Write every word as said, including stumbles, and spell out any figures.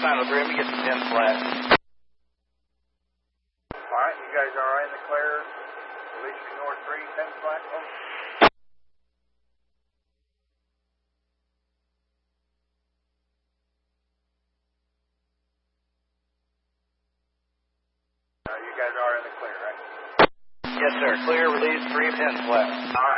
Final three, let me get some ten flat. Alright, you guys are in the clear. Release me north three, ten flat. Oh. Uh, you guys are in the clear, right? Yes, sir. Clear, release three, ten flat. Alright.